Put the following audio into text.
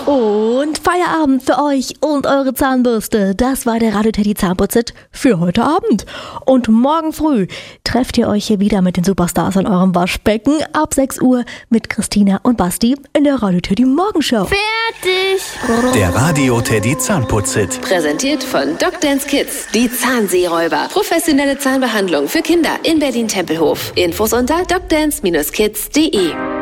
Und Feierabend für euch und eure Zahnbürste. Das war der Radio Teddy Zahnputzit für heute Abend. Und morgen früh trefft ihr euch hier wieder mit den Superstars an eurem Waschbecken ab 6 Uhr mit Christina und Basti in der Radio Teddy Morgenshow. Fertig! Der Radio Teddy Zahnputzit. Präsentiert von Dr. Kids, die Zahnseeräuber. Professionelle Zahnbehandlung für Kinder in Berlin-Tempelhof. Infos unter drdance-kids.de.